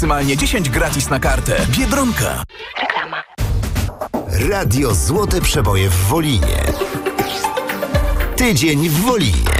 maksymalnie 10 gratis na kartę. Biedronka. Reklama. Radio Złote Przeboje w Wolinie. Tydzień w Wolinie.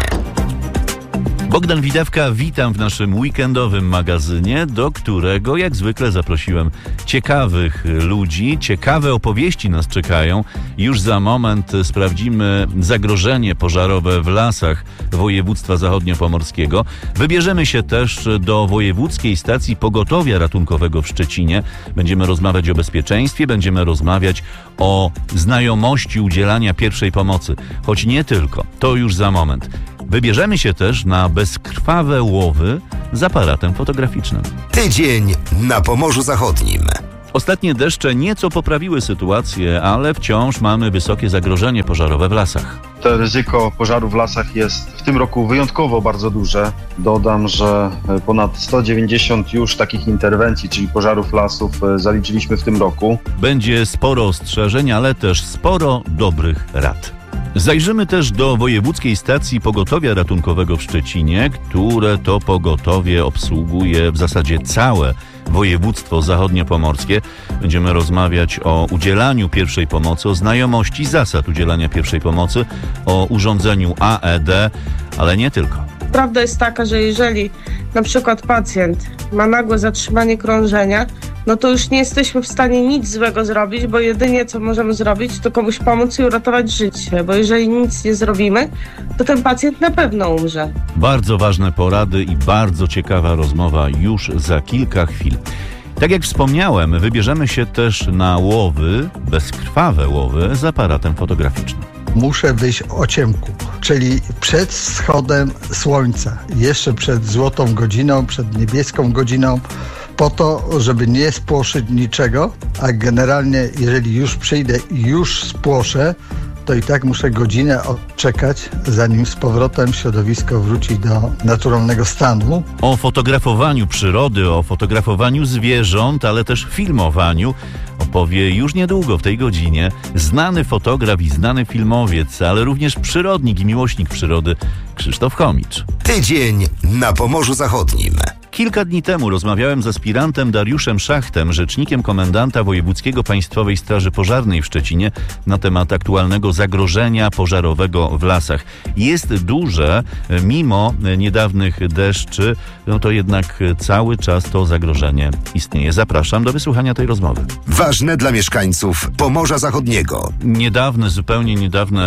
Bogdan Widawka, witam w naszym weekendowym magazynie, do którego jak zwykle zaprosiłem ciekawych ludzi. Ciekawe opowieści nas czekają. Już za moment sprawdzimy zagrożenie pożarowe w lasach województwa zachodniopomorskiego. Wybierzemy się też do Wojewódzkiej Stacji Pogotowia Ratunkowego w Szczecinie. Będziemy rozmawiać o bezpieczeństwie, będziemy rozmawiać o znajomości udzielania pierwszej pomocy. Choć nie tylko, to już za moment. Wybierzemy się też na bezkrwawe łowy z aparatem fotograficznym. Tydzień na Pomorzu Zachodnim. Ostatnie deszcze nieco poprawiły sytuację, ale wciąż mamy wysokie zagrożenie pożarowe w lasach. To ryzyko pożaru w lasach jest w tym roku wyjątkowo bardzo duże. Dodam, że ponad 190 już takich interwencji, czyli pożarów lasów, zaliczyliśmy w tym roku. Będzie sporo ostrzeżeń, ale też sporo dobrych rad. Zajrzymy też do Wojewódzkiej Stacji Pogotowia Ratunkowego w Szczecinie, które to pogotowie obsługuje w zasadzie całe województwo zachodniopomorskie. Będziemy rozmawiać o udzielaniu pierwszej pomocy, o znajomości zasad udzielania pierwszej pomocy, o urządzeniu AED, ale nie tylko. Prawda jest taka, że jeżeli na przykład pacjent ma nagłe zatrzymanie krążenia, no to już nie jesteśmy w stanie nic złego zrobić, bo jedynie co możemy zrobić, to komuś pomóc i uratować życie, bo jeżeli nic nie zrobimy, to ten pacjent na pewno umrze. Bardzo ważne porady i bardzo ciekawa rozmowa już za kilka chwil. Tak jak wspomniałem, wybierzemy się też na łowy, bezkrwawe łowy z aparatem fotograficznym. Muszę wyjść o ciemku, czyli przed wschodem słońca, jeszcze przed złotą godziną, przed niebieską godziną, po to, żeby nie spłoszyć niczego, a generalnie jeżeli już przyjdę i już spłoszę, to i tak muszę godzinę odczekać, zanim z powrotem środowisko wróci do naturalnego stanu. O fotografowaniu przyrody, o fotografowaniu zwierząt, ale też filmowaniu opowie już niedługo w tej godzinie znany fotograf i znany filmowiec, ale również przyrodnik i miłośnik przyrody Krzysztof Chomicz. Tydzień na Pomorzu Zachodnim. Kilka dni temu rozmawiałem z aspirantem Dariuszem Szachtem, rzecznikiem komendanta Wojewódzkiego Państwowej Straży Pożarnej w Szczecinie na temat aktualnego zagrożenia pożarowego w lasach. Jest duże, mimo niedawnych deszczy, no to jednak cały czas to zagrożenie istnieje. Zapraszam do wysłuchania tej rozmowy. Ważne dla mieszkańców Pomorza Zachodniego. Zupełnie niedawne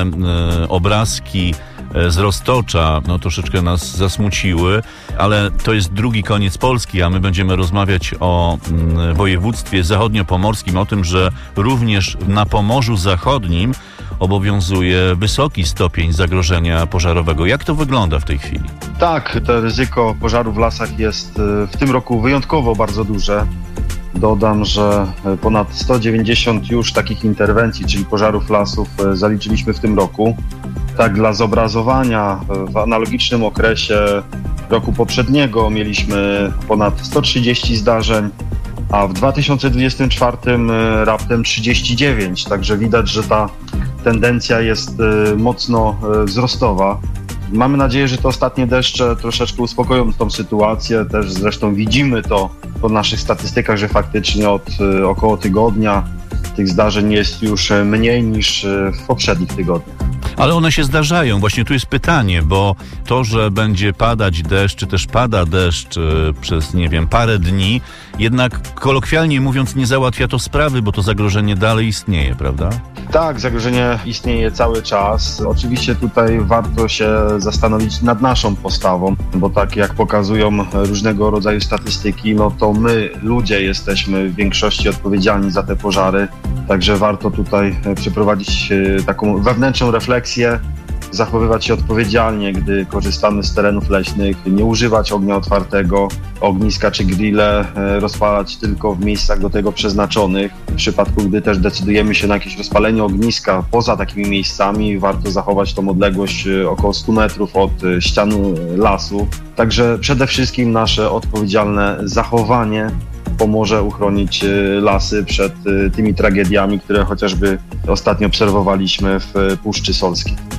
obrazki z Roztocza, no troszeczkę nas zasmuciły, ale to jest drugi koniec Polski, a my będziemy rozmawiać o województwie zachodniopomorskim, o tym, że również na Pomorzu Zachodnim obowiązuje wysoki stopień zagrożenia pożarowego. Jak to wygląda w tej chwili? Tak, to ryzyko pożaru w lasach jest w tym roku wyjątkowo bardzo duże. Dodam, że ponad 190 już takich interwencji, czyli pożarów lasów, zaliczyliśmy w tym roku. Tak, dla zobrazowania, w analogicznym okresie roku poprzedniego mieliśmy ponad 130 zdarzeń, a w 2024 raptem 39. Także widać, że ta tendencja jest mocno wzrostowa. Mamy nadzieję, że te ostatnie deszcze troszeczkę uspokoją tą sytuację. Też zresztą widzimy to po naszych statystykach, że faktycznie od około tygodnia tych zdarzeń jest już mniej niż w poprzednich tygodniach. Ale one się zdarzają. Właśnie tu jest pytanie, bo to, że będzie padać deszcz, czy też pada deszcz przez, parę dni, jednak kolokwialnie mówiąc nie załatwia to sprawy, bo to zagrożenie dalej istnieje, prawda? Tak, zagrożenie istnieje cały czas. Oczywiście tutaj warto się zastanowić nad naszą postawą, bo tak jak pokazują różnego rodzaju statystyki, no to my, ludzie, jesteśmy w większości odpowiedzialni za te pożary. Także warto tutaj przeprowadzić taką wewnętrzną refleksję, zachowywać się odpowiedzialnie, gdy korzystamy z terenów leśnych, nie używać ognia otwartego, ogniska czy grille rozpalać tylko w miejscach do tego przeznaczonych. W przypadku, gdy też decydujemy się na jakieś rozpalenie ogniska poza takimi miejscami, warto zachować tą odległość około 100 metrów od ścian lasu. Także przede wszystkim nasze odpowiedzialne zachowanie pomoże uchronić lasy przed tymi tragediami, które chociażby ostatnio obserwowaliśmy w Puszczy Solskiej.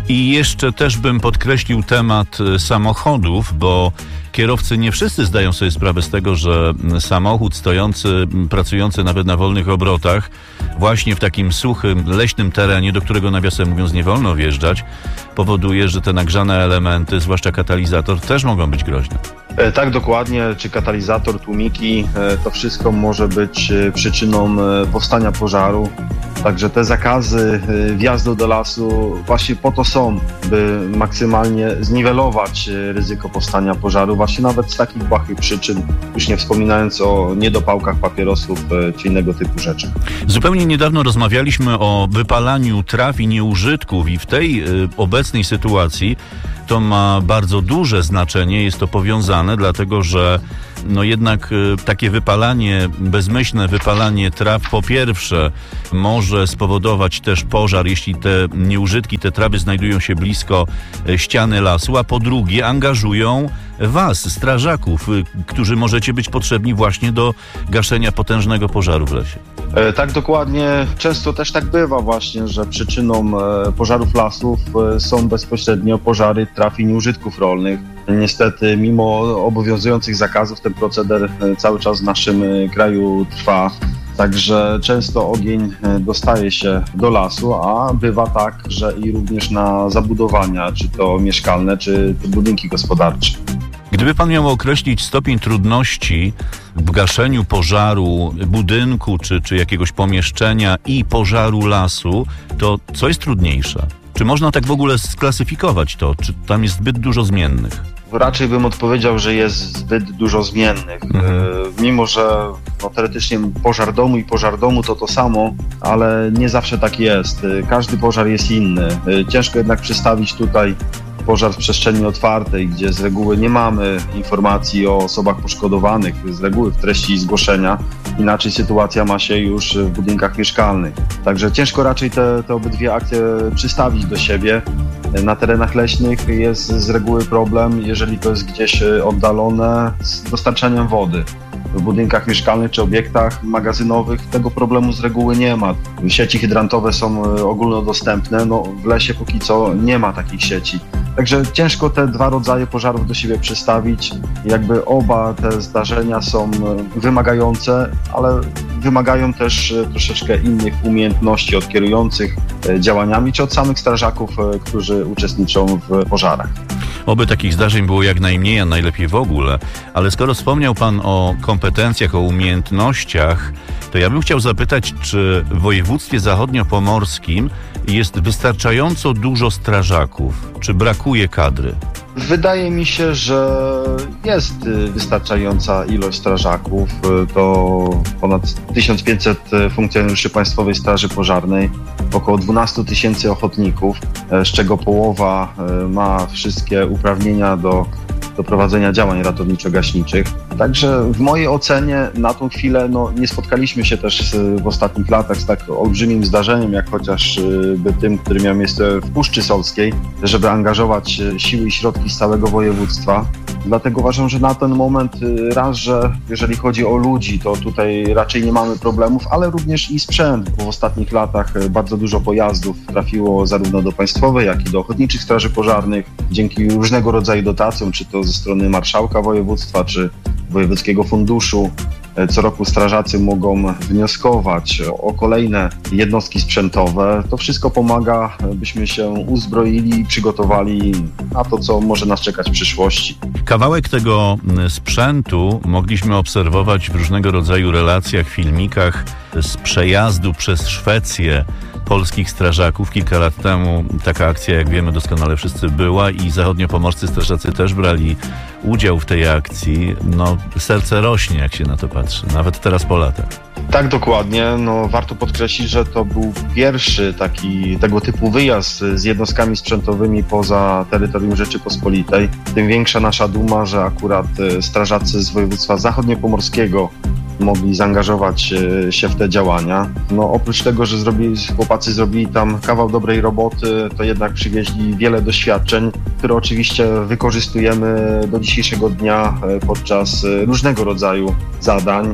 I jeszcze też bym podkreślił temat samochodów, bo kierowcy nie wszyscy zdają sobie sprawę z tego, że samochód stojący, pracujący nawet na wolnych obrotach, właśnie w takim suchym, leśnym terenie, do którego nawiasem mówiąc nie wolno wjeżdżać, powoduje, że te nagrzane elementy, zwłaszcza katalizator, też mogą być groźne. Tak, dokładnie. Czy katalizator, tłumiki, to wszystko może być przyczyną powstania pożaru. Także te zakazy wjazdu do lasu właśnie po to są, by maksymalnie zniwelować ryzyko powstania pożaru, właśnie nawet z takich błahych przyczyn, już nie wspominając o niedopałkach papierosów czy innego typu rzeczy. Zupełnie niedawno rozmawialiśmy o wypalaniu traw i nieużytków i w tej obecnej sytuacji to ma bardzo duże znaczenie, jest to powiązane, dlatego że jednak takie wypalanie, bezmyślne wypalanie traw po pierwsze może spowodować też pożar, jeśli te nieużytki, te trawy znajdują się blisko ściany lasu, a po drugie angażują was, strażaków, którzy możecie być potrzebni właśnie do gaszenia potężnego pożaru w lesie. Tak, dokładnie. Często też tak bywa właśnie, że przyczyną pożarów lasów są bezpośrednio pożary traw i nieużytków rolnych. Niestety, mimo obowiązujących zakazów, ten proceder cały czas w naszym kraju trwa. Także często ogień dostaje się do lasu, a bywa tak, że i również na zabudowania, czy to mieszkalne, czy to budynki gospodarcze. Gdyby pan miał określić stopień trudności w gaszeniu pożaru budynku czy jakiegoś pomieszczenia i pożaru lasu, to co jest trudniejsze? Czy można tak w ogóle sklasyfikować to? Czy tam jest zbyt dużo zmiennych? Raczej bym odpowiedział, że jest zbyt dużo zmiennych. Mimo że teoretycznie pożar domu i pożar domu to samo, ale nie zawsze tak jest. Każdy pożar jest inny. Ciężko jednak przedstawić tutaj pożar w przestrzeni otwartej, gdzie z reguły nie mamy informacji o osobach poszkodowanych, z reguły w treści zgłoszenia. Inaczej sytuacja ma się już w budynkach mieszkalnych. Także ciężko raczej te obydwie akcje przystawić do siebie. Na terenach leśnych jest z reguły problem, jeżeli to jest gdzieś oddalone, z dostarczaniem wody. W budynkach mieszkalnych czy obiektach magazynowych tego problemu z reguły nie ma. Sieci hydrantowe są ogólnodostępne, w lesie póki co nie ma takich sieci. Także ciężko te dwa rodzaje pożarów do siebie przestawić. Jakby oba te zdarzenia są wymagające, ale wymagają też troszeczkę innych umiejętności od kierujących działaniami, czy od samych strażaków, którzy uczestniczą w pożarach. Oby takich zdarzeń było jak najmniej, a najlepiej w ogóle. Ale skoro wspomniał pan o kompetencjach, o umiejętnościach, to ja bym chciał zapytać, czy w województwie zachodniopomorskim jest wystarczająco dużo strażaków? Czy brakuje kadry? Wydaje mi się, że jest wystarczająca ilość strażaków. To ponad 1500 funkcjonariuszy Państwowej Straży Pożarnej, około 12 000 ochotników, z czego połowa ma wszystkie uprawnienia do prowadzenia działań ratowniczo-gaśniczych. Także w mojej ocenie na tą chwilę nie spotkaliśmy się też w ostatnich latach z tak olbrzymim zdarzeniem, jak chociażby tym, który miał miejsce w Puszczy Solskiej, żeby angażować siły i środki z całego województwa. Dlatego uważam, że na ten moment raz, że jeżeli chodzi o ludzi, to tutaj raczej nie mamy problemów, ale również i sprzęt, bo w ostatnich latach bardzo dużo pojazdów trafiło zarówno do państwowej, jak i do ochotniczych straży pożarnych. Dzięki różnego rodzaju dotacjom, czy to ze strony marszałka województwa, czy wojewódzkiego funduszu, co roku strażacy mogą wnioskować o kolejne jednostki sprzętowe. To wszystko pomaga, byśmy się uzbroili i przygotowali na to, co może nas czekać w przyszłości. Kawałek tego sprzętu mogliśmy obserwować w różnego rodzaju relacjach, filmikach z przejazdu przez Szwecję polskich strażaków. Kilka lat temu taka akcja, jak wiemy doskonale wszyscy, była i zachodniopomorscy strażacy też brali udział w tej akcji. Serce rośnie, jak się na to patrzy, nawet teraz po latach. Tak, dokładnie. Warto podkreślić, że to był pierwszy tego typu wyjazd z jednostkami sprzętowymi poza terytorium Rzeczypospolitej. Tym większa nasza duma, że akurat strażacy z województwa zachodniopomorskiego mogli zaangażować się w te działania. Oprócz tego, że chłopacy zrobili tam kawał dobrej roboty, to jednak przywieźli wiele doświadczeń, które oczywiście wykorzystujemy do dzisiejszego dnia podczas różnego rodzaju zadań.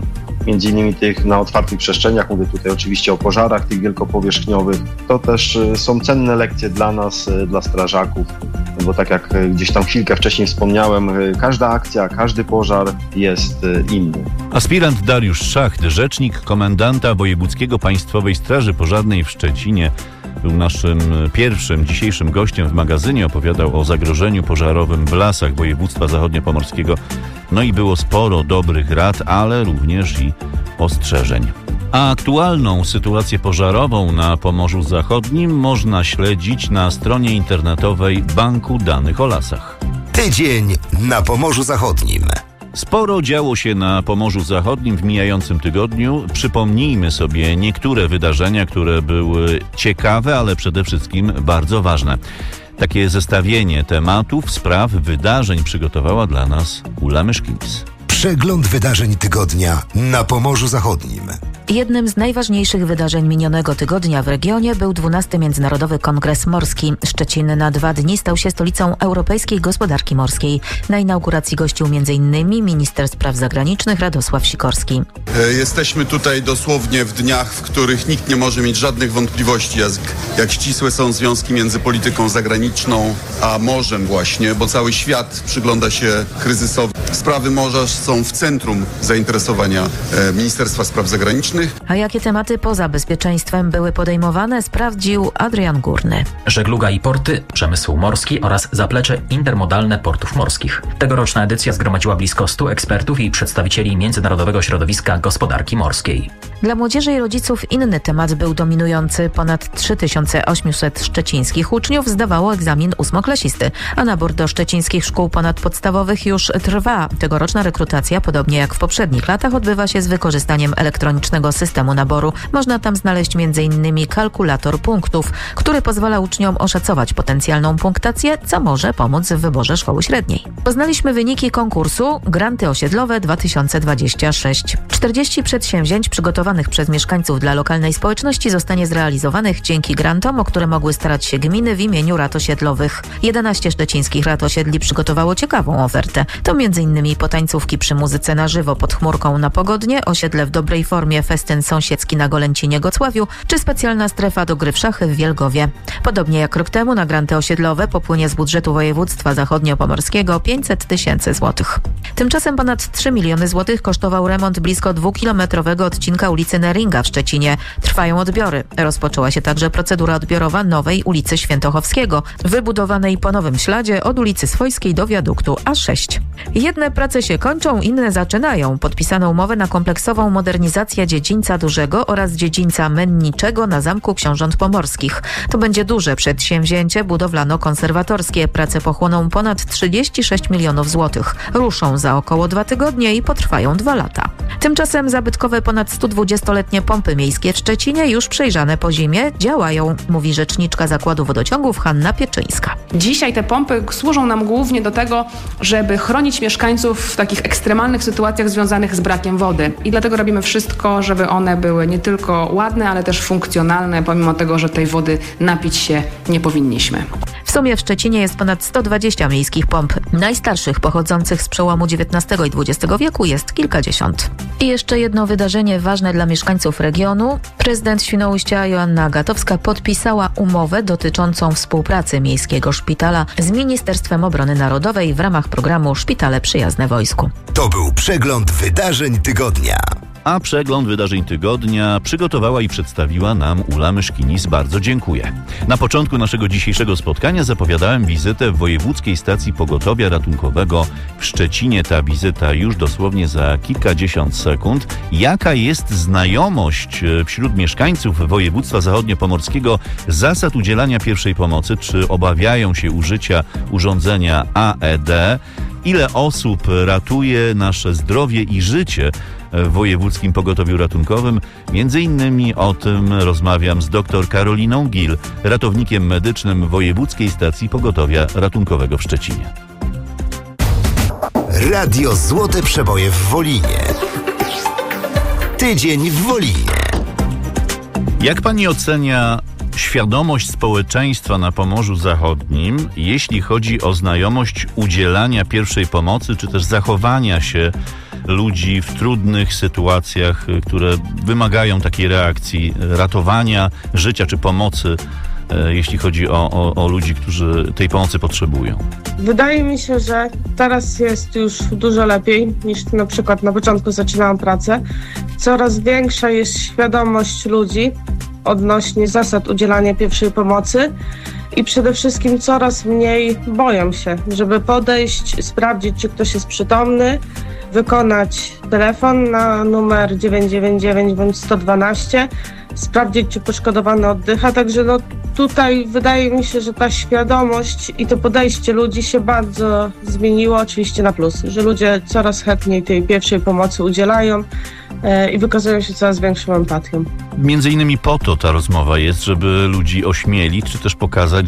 między innymi tych na otwartych przestrzeniach, mówię tutaj oczywiście o pożarach tych wielkopowierzchniowych. To też są cenne lekcje dla nas, dla strażaków, bo tak jak gdzieś tam chwilkę wcześniej wspomniałem, każda akcja, każdy pożar jest inny. Aspirant Dariusz Szacht, rzecznik komendanta wojewódzkiego Państwowej Straży Pożarnej w Szczecinie, był naszym pierwszym dzisiejszym gościem w magazynie, opowiadał o zagrożeniu pożarowym w lasach województwa zachodniopomorskiego. No i było sporo dobrych rad, ale również i ostrzeżeń. A aktualną sytuację pożarową na Pomorzu Zachodnim można śledzić na stronie internetowej Banku Danych o Lasach. Tydzień na Pomorzu Zachodnim. Sporo działo się na Pomorzu Zachodnim w mijającym tygodniu. Przypomnijmy sobie niektóre wydarzenia, które były ciekawe, ale przede wszystkim bardzo ważne. Takie zestawienie tematów, spraw, wydarzeń przygotowała dla nas Ula Myszkinis. Przegląd wydarzeń tygodnia na Pomorzu Zachodnim. Jednym z najważniejszych wydarzeń minionego tygodnia w regionie był 12. Międzynarodowy Kongres Morski. Szczecin na 2 dni stał się stolicą europejskiej gospodarki morskiej. Na inauguracji gościł m.in. minister spraw zagranicznych Radosław Sikorski. Jesteśmy tutaj dosłownie w dniach, w których nikt nie może mieć żadnych wątpliwości, jak ścisłe są związki między polityką zagraniczną a morzem właśnie, bo cały świat przygląda się kryzysowi. Sprawy morza są w centrum zainteresowania Ministerstwa Spraw Zagranicznych. A jakie tematy poza bezpieczeństwem były podejmowane, sprawdził Adrian Górny. Żegluga i porty, przemysł morski oraz zaplecze intermodalne portów morskich. Tegoroczna edycja zgromadziła blisko 100 ekspertów i przedstawicieli międzynarodowego środowiska gospodarki morskiej. Dla młodzieży i rodziców inny temat był dominujący. Ponad 3800 szczecińskich uczniów zdawało egzamin ósmoklasisty, a nabór do szczecińskich szkół ponadpodstawowych już trwa. Tegoroczna rekrutacja, podobnie jak w poprzednich latach, odbywa się z wykorzystaniem elektronicznego systemu naboru. Można tam znaleźć m.in. kalkulator punktów, który pozwala uczniom oszacować potencjalną punktację, co może pomóc w wyborze szkoły średniej. Poznaliśmy wyniki konkursu Granty Osiedlowe 2026. 40 przedsięwzięć przygotowanych przez mieszkańców dla lokalnej społeczności zostanie zrealizowanych dzięki grantom, o które mogły starać się gminy w imieniu rad osiedlowych. 11 szczecińskich rad osiedli przygotowało ciekawą ofertę. To m.in. potańcówki przy muzyce na żywo pod chmurką na Pogodnie, osiedle w dobrej formie, festyn sąsiedzki na Golęcinie Gocławiu czy specjalna strefa do gry w szachy w Wielgowie. Podobnie jak rok temu na granty osiedlowe popłynie z budżetu województwa zachodniopomorskiego 500 000 złotych. Tymczasem ponad 3 miliony złotych kosztował remont blisko 2-kilometrowego odcinka ulicy Neringa w Szczecinie. Trwają odbiory. Rozpoczęła się także procedura odbiorowa nowej ulicy Świętochowskiego, wybudowanej po nowym śladzie od ulicy Swojskiej do wiaduktu A6. Jedne prace się kończą, inne zaczynają. Podpisano umowę na kompleksową modernizację dziedzińca dużego oraz dziedzińca menniczego na Zamku Książąt Pomorskich. To będzie duże przedsięwzięcie budowlano-konserwatorskie. Prace pochłoną ponad 36 milionów złotych. Ruszą za około 2 tygodnie i potrwają 2 lata. Tymczasem zabytkowe ponad 120-letnie pompy miejskie w Szczecinie już przejrzane po zimie działają, mówi rzeczniczka Zakładu Wodociągów Hanna Pieczyńska. Dzisiaj te pompy służą nam głównie do tego, żeby chronić mieszkańców w takich ekstremalnych sytuacjach związanych z brakiem wody. I dlatego robimy wszystko, żeby one były nie tylko ładne, ale też funkcjonalne, pomimo tego, że tej wody napić się nie powinniśmy. W sumie w Szczecinie jest ponad 120 miejskich pomp. Najstarszych, pochodzących z przełomu XIX i XX wieku, jest kilkadziesiąt. I jeszcze jedno wydarzenie ważne dla mieszkańców regionu. Prezydent Świnoujścia Joanna Gatowska podpisała umowę dotyczącą współpracy Miejskiego Szpitala z Ministerstwem Obrony Narodowej w ramach programu Szpitale Przyjazne Wojsku. To był przegląd wydarzeń tygodnia. A przegląd wydarzeń tygodnia przygotowała i przedstawiła nam Ula Myszkinis. Bardzo dziękuję. Na początku naszego dzisiejszego spotkania zapowiadałem wizytę w Wojewódzkiej Stacji Pogotowia Ratunkowego w Szczecinie. Ta wizyta już dosłownie za kilkadziesiąt sekund. Jaka jest znajomość wśród mieszkańców województwa zachodniopomorskiego zasad udzielania pierwszej pomocy? Czy obawiają się użycia urządzenia AED? Ile osób ratuje nasze zdrowie i życie w Wojewódzkim Pogotowiu Ratunkowym? Między innymi o tym rozmawiam z dr Karoliną Gil, ratownikiem medycznym Wojewódzkiej Stacji Pogotowia Ratunkowego w Szczecinie. Radio Złote Przeboje w Wolinie. Tydzień w Wolinie. Jak pani ocenia świadomość społeczeństwa na Pomorzu Zachodnim, jeśli chodzi o znajomość udzielania pierwszej pomocy, czy też zachowania się ludzi w trudnych sytuacjach, które wymagają takiej reakcji, ratowania życia czy pomocy, jeśli chodzi o ludzi, którzy tej pomocy potrzebują? Wydaje mi się, że teraz jest już dużo lepiej niż na przykład na początku zaczynałam pracę. Coraz większa jest świadomość ludzi odnośnie zasad udzielania pierwszej pomocy i przede wszystkim coraz mniej boją się, żeby podejść, sprawdzić, czy ktoś jest przytomny, wykonać telefon na numer 999 bądź 112, sprawdzić, czy poszkodowany oddycha. Także tutaj wydaje mi się, że ta świadomość i to podejście ludzi się bardzo zmieniło, oczywiście na plus, że ludzie coraz chętniej tej pierwszej pomocy udzielają i wykazują się coraz większą empatią. Między innymi po to ta rozmowa jest, żeby ludzi ośmielić, czy też pokazać,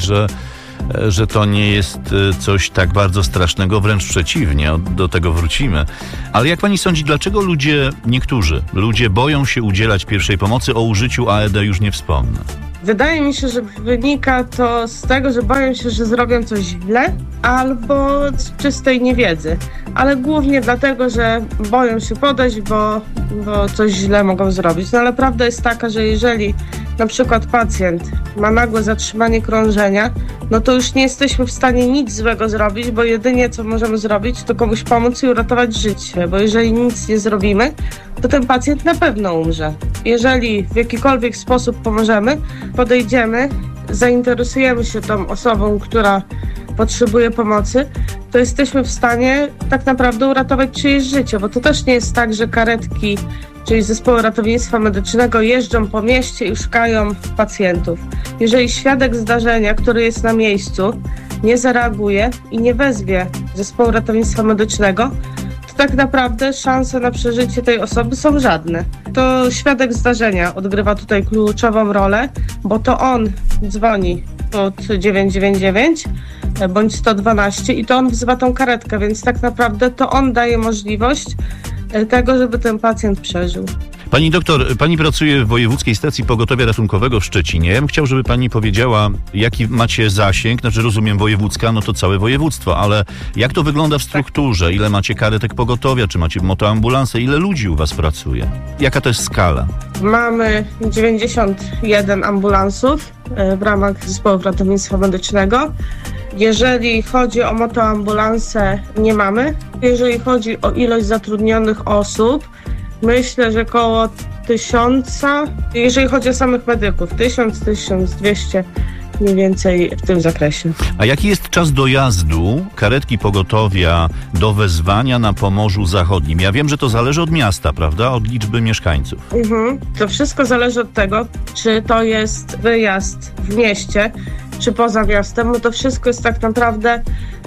że to nie jest coś tak bardzo strasznego, wręcz przeciwnie, do tego wrócimy. Ale jak pani sądzi, dlaczego niektórzy ludzie boją się udzielać pierwszej pomocy? O użyciu AED już nie wspomnę. Wydaje mi się, że wynika to z tego, że boją się, że zrobią coś źle albo z czystej niewiedzy. Ale głównie dlatego, że boją się podejść, bo coś źle mogą zrobić. No ale prawda jest taka, że jeżeli na przykład pacjent ma nagłe zatrzymanie krążenia, no to już nie jesteśmy w stanie nic złego zrobić, bo jedynie co możemy zrobić, to komuś pomóc i uratować życie. Bo jeżeli nic nie zrobimy, to ten pacjent na pewno umrze. Jeżeli w jakikolwiek sposób pomożemy, podejdziemy, zainteresujemy się tą osobą, która potrzebuje pomocy, to jesteśmy w stanie tak naprawdę uratować czyjeś życie, bo to też nie jest tak, że karetki, czyli zespoły ratownictwa medycznego jeżdżą po mieście i szukają pacjentów. Jeżeli świadek zdarzenia, który jest na miejscu, nie zareaguje i nie wezwie zespołu ratownictwa medycznego, to tak naprawdę szanse na przeżycie tej osoby są żadne. To świadek zdarzenia odgrywa tutaj kluczową rolę, bo to on dzwoni pod 999 bądź 112 i to on wzywa tą karetkę, więc tak naprawdę to on daje możliwość tego, żeby ten pacjent przeżył. Pani doktor, pani pracuje w Wojewódzkiej Stacji Pogotowia Ratunkowego w Szczecinie. Ja bym chciał, żeby pani powiedziała, jaki macie zasięg, znaczy rozumiem wojewódzka, no to całe województwo, ale jak to wygląda w strukturze? Ile macie karetek pogotowia, czy macie motoambulanse? Ile ludzi u was pracuje? Jaka to jest skala? Mamy 91 ambulansów w ramach zespołu ratownictwa medycznego. Jeżeli chodzi o motoambulanse, nie mamy. Jeżeli chodzi o ilość zatrudnionych osób, myślę, że około 1000, jeżeli chodzi o samych medyków, 1000-1200 mniej więcej w tym zakresie. A jaki jest czas dojazdu karetki pogotowia do wezwania na Pomorzu Zachodnim? Ja wiem, że to zależy od miasta, prawda? Od liczby mieszkańców. To wszystko zależy od tego, czy to jest wyjazd w mieście, czy poza miastem. No to wszystko jest tak naprawdę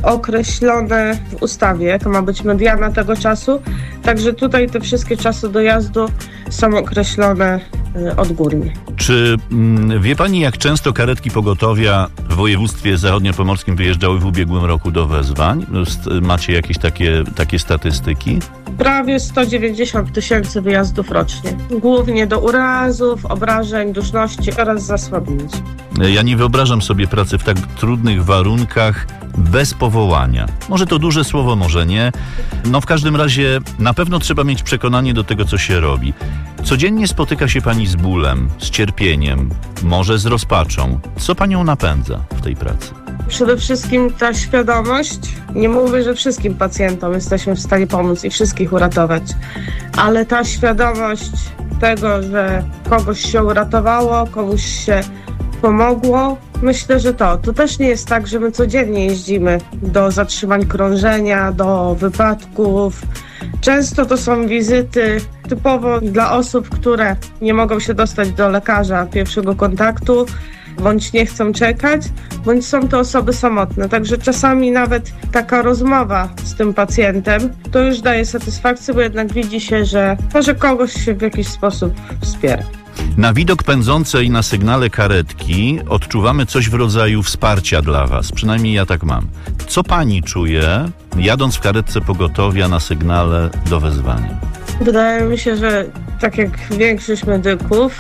określone w ustawie, jaka ma być mediana tego czasu. Także tutaj te wszystkie czasy dojazdu są określone odgórnie. Czy wie pani, jak często karetki pogotowia w województwie zachodniopomorskim wyjeżdżały w ubiegłym roku do wezwań? Macie jakieś takie statystyki? Prawie 190 000 wyjazdów rocznie. Głównie do urazów, obrażeń, duszności oraz zasłabnięć. Ja nie wyobrażam sobie pracy w tak trudnych warunkach bez powołania. Może to duże słowo, może nie. No w każdym razie na pewno trzeba mieć przekonanie do tego, co się robi. Codziennie spotyka się pani z bólem, z cierpieniem, może z rozpaczą. Co panią napędza w tej pracy? Przede wszystkim ta świadomość. Nie mówię, że wszystkim pacjentom jesteśmy w stanie pomóc i wszystkich uratować, ale ta świadomość tego, że kogoś się uratowało, komuś się pomogło, myślę, że to też nie jest tak, że my codziennie jeździmy do zatrzymań krążenia, do wypadków. Często to są wizyty typowo dla osób, które nie mogą się dostać do lekarza pierwszego kontaktu, bądź nie chcą czekać, bądź są to osoby samotne. Także czasami nawet taka rozmowa z tym pacjentem to już daje satysfakcję, bo jednak widzi się, że może kogoś się w jakiś sposób wspiera. Na widok pędzącej na sygnale karetki odczuwamy coś w rodzaju wsparcia dla was. Przynajmniej ja tak mam. Co pani czuje, jadąc w karetce pogotowia na sygnale do wezwania? Wydaje mi się, że tak jak większość medyków,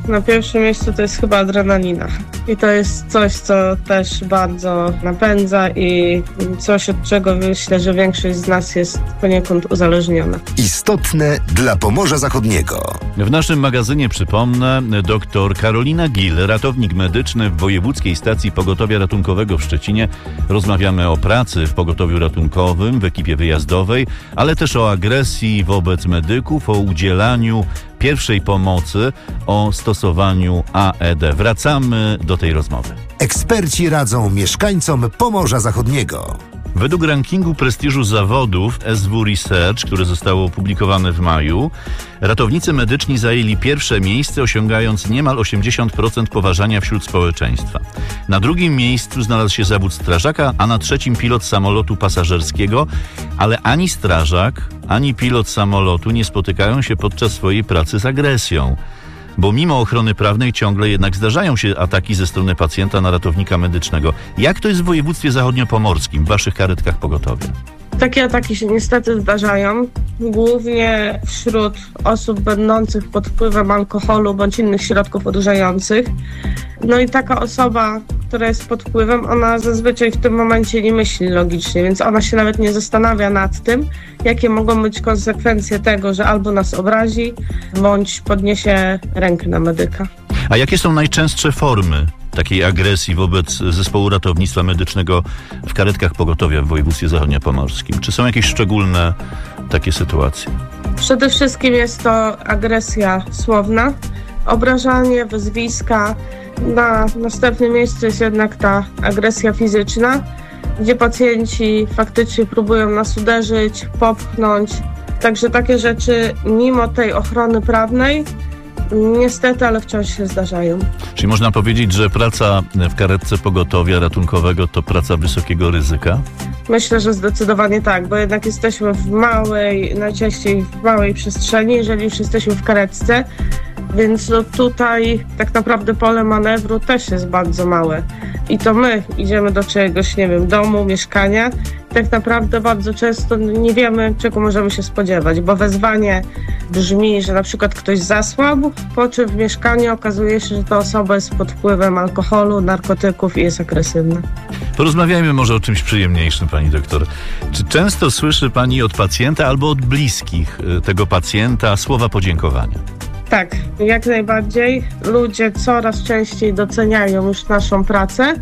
Na pierwszym miejscu to jest chyba adrenalina. I to jest coś, co też bardzo napędza i coś, od czego myślę, że większość z nas jest poniekąd uzależniona. Istotne dla Pomorza Zachodniego. W naszym magazynie, przypomnę, dr Karolina Gil, ratownik medyczny w Wojewódzkiej Stacji Pogotowia Ratunkowego w Szczecinie. Rozmawiamy o pracy w pogotowiu ratunkowym, w ekipie wyjazdowej, ale też o agresji wobec medyków, o udzielaniu pierwszej pomocy, o stosowaniu AED. Wracamy do tej rozmowy. Eksperci radzą mieszkańcom Pomorza Zachodniego. Według rankingu prestiżu zawodów SW Research, które zostało opublikowane w maju, ratownicy medyczni zajęli pierwsze miejsce, osiągając niemal 80% poważania wśród społeczeństwa. Na drugim miejscu znalazł się zawód strażaka, a na trzecim pilot samolotu pasażerskiego, ale ani strażak, ani pilot samolotu nie spotykają się podczas swojej pracy z agresją. Bo mimo ochrony prawnej ciągle jednak zdarzają się ataki ze strony pacjenta na ratownika medycznego. Jak to jest w województwie zachodniopomorskim, w waszych karetkach pogotowia? Takie ataki się niestety zdarzają, głównie wśród osób będących pod wpływem alkoholu bądź innych środków odurzających. No i taka osoba, która jest pod wpływem, ona zazwyczaj w tym momencie nie myśli logicznie, więc ona się nawet nie zastanawia nad tym, jakie mogą być konsekwencje tego, że albo nas obrazi, bądź podniesie rękę na medyka. A jakie są najczęstsze formy takiej agresji wobec zespołu ratownictwa medycznego w karetkach pogotowia w województwie zachodniopomorskim? Czy są jakieś szczególne takie sytuacje? Przede wszystkim jest to agresja słowna, obrażanie, wyzwiska. Na następnym miejscu jest jednak ta agresja fizyczna, gdzie pacjenci faktycznie próbują nas uderzyć, popchnąć. Także takie rzeczy mimo tej ochrony prawnej niestety, ale wciąż się zdarzają. Czyli można powiedzieć, że praca w karetce pogotowia ratunkowego to praca wysokiego ryzyka? Myślę, że zdecydowanie tak, bo jednak jesteśmy w małej, najczęściej w małej przestrzeni, jeżeli już jesteśmy w karetce, więc no tutaj tak naprawdę pole manewru też jest bardzo małe. I to my idziemy do czegoś, nie wiem, domu, mieszkania. Tak naprawdę bardzo często nie wiemy, czego możemy się spodziewać, bo wezwanie brzmi, że na przykład ktoś zasłabł, po czym w mieszkaniu okazuje się, że ta osoba jest pod wpływem alkoholu, narkotyków i jest agresywna. Porozmawiajmy może o czymś przyjemniejszym, pani doktor. Czy często słyszy pani od pacjenta albo od bliskich tego pacjenta słowa podziękowania? Tak, jak najbardziej. Ludzie coraz częściej doceniają już naszą pracę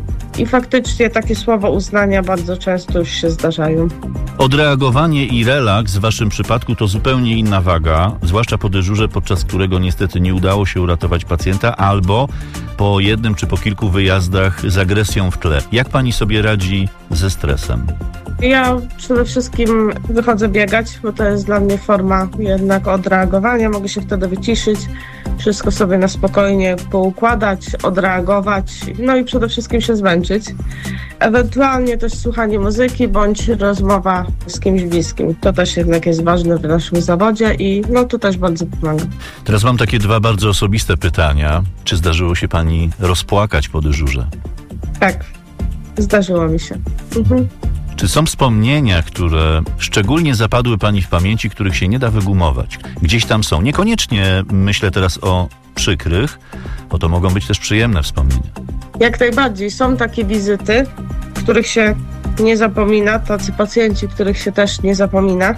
i faktycznie takie słowa uznania bardzo często już się zdarzają. Odreagowanie i relaks w waszym przypadku to zupełnie inna waga, zwłaszcza po dyżurze, podczas którego niestety nie udało się uratować pacjenta, albo po jednym czy po kilku wyjazdach z agresją w tle. Jak pani sobie radzi ze stresem? Ja przede wszystkim wychodzę biegać, bo to jest dla mnie forma jednak odreagowania. Mogę się wtedy wyciszyć, wszystko sobie na spokojnie poukładać, odreagować, no i przede wszystkim się zmęczyć. Ewentualnie też słuchanie muzyki bądź rozmowa z kimś bliskim. To też jednak jest ważne w naszym zawodzie i no to też bardzo pomaga. Teraz mam takie dwa bardzo osobiste pytania. Czy zdarzyło się pani rozpłakać po dyżurze? Tak, zdarzyło mi się. Czy są wspomnienia, które szczególnie zapadły pani w pamięci, których się nie da wygumować? Gdzieś tam są. Niekoniecznie myślę teraz o przykrych, bo to mogą być też przyjemne wspomnienia. Jak najbardziej. Są takie wizyty, których się nie zapomina, tacy pacjenci, których się też nie zapomina.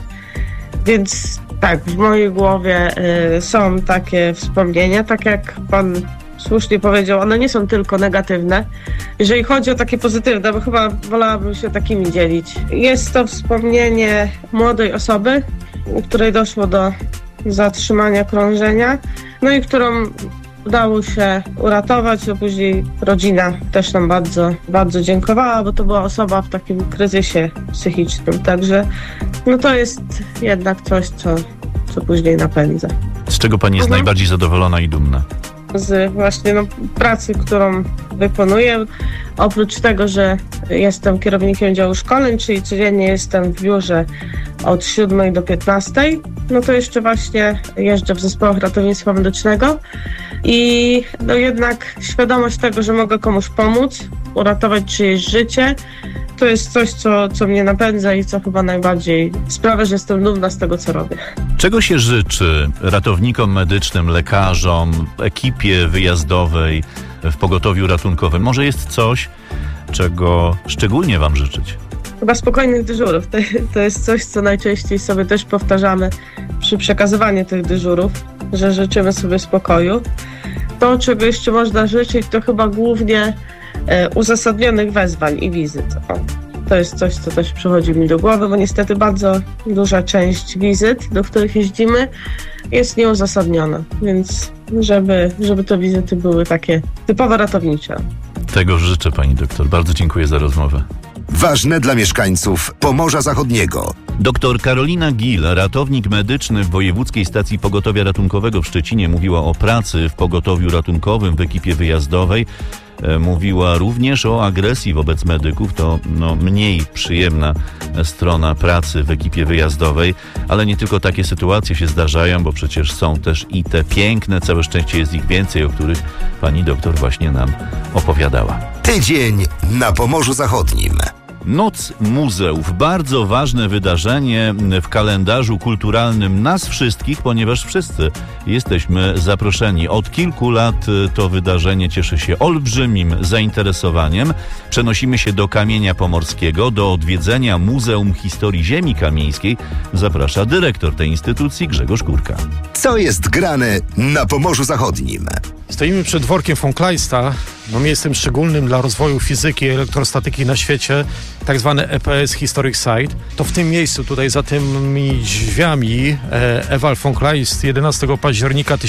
Więc tak, w mojej głowie są takie wspomnienia, tak jak pan słusznie powiedział, one nie są tylko negatywne. Jeżeli chodzi o takie pozytywne, bo chyba wolałabym się takimi dzielić. Jest to wspomnienie młodej osoby, u której doszło do zatrzymania krążenia, no i którą udało się uratować, a później rodzina też nam bardzo, bardzo dziękowała, bo to była osoba w takim kryzysie psychicznym. Także no to jest jednak coś, co później napędza. Z czego pani jest najbardziej zadowolona i dumna? Z właśnie pracy, którą wykonuję. Oprócz tego, że jestem kierownikiem działu szkoleń, czyli codziennie jestem w biurze od 7 do 15, no to jeszcze właśnie jeżdżę w zespołach ratownictwa medycznego i no jednak świadomość tego, że mogę komuś pomóc, uratować czyjeś życie, to jest coś, co mnie napędza i co chyba najbardziej sprawia, że jestem dumna z tego, co robię. Czego się życzy ratownikom medycznym, lekarzom, ekipie wyjazdowej w pogotowiu ratunkowym? Może jest coś, czego szczególnie wam życzyć? Chyba spokojnych dyżurów. To jest coś, co najczęściej sobie też powtarzamy przy przekazywaniu tych dyżurów, że życzymy sobie spokoju. To, czego jeszcze można życzyć, to chyba głównie uzasadnionych wezwań i wizyt. To jest coś, co też przychodzi mi do głowy, bo niestety bardzo duża część wizyt, do których jeździmy, jest nieuzasadniona. Więc żeby te wizyty były takie typowo ratownicze. Tego życzę, pani doktor. Bardzo dziękuję za rozmowę. Ważne dla mieszkańców Pomorza Zachodniego. Doktor Karolina Gil, ratownik medyczny w Wojewódzkiej Stacji Pogotowia Ratunkowego w Szczecinie, mówiła o pracy w pogotowiu ratunkowym w ekipie wyjazdowej. Mówiła również o agresji wobec medyków. To mniej przyjemna strona pracy w ekipie wyjazdowej, ale nie tylko takie sytuacje się zdarzają, bo przecież są też i te piękne, całe szczęście jest ich więcej, o których pani doktor właśnie nam opowiadała. Tydzień na Pomorzu Zachodnim. Noc Muzeów. Bardzo ważne wydarzenie w kalendarzu kulturalnym nas wszystkich, ponieważ wszyscy jesteśmy zaproszeni. Od kilku lat to wydarzenie cieszy się olbrzymim zainteresowaniem. Przenosimy się do Kamienia Pomorskiego, do odwiedzenia Muzeum Historii Ziemi Kamieńskiej. Zaprasza dyrektor tej instytucji Grzegorz Kurka. Co jest grane na Pomorzu Zachodnim? Stoimy przed dworkiem von Kleista, miejscem szczególnym dla rozwoju fizyki i elektrostatyki na świecie, tak zwane EPS Historic Site. To w tym miejscu, tutaj za tymi drzwiami, Ewald von Kleist 11 października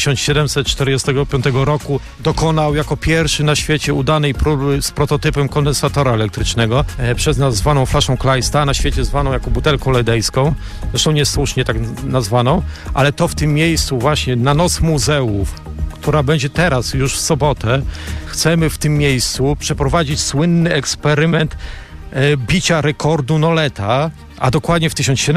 1745 roku dokonał jako pierwszy na świecie udanej próby z prototypem kondensatora elektrycznego, przez nas zwaną flaszą Kleista, na świecie zwaną jako butelką ledejską, zresztą niesłusznie tak nazwaną, ale to w tym miejscu właśnie na Noc Muzeów, która będzie teraz, już w sobotę, chcemy w tym miejscu przeprowadzić słynny eksperyment bicia rekordu Noleta, a dokładnie w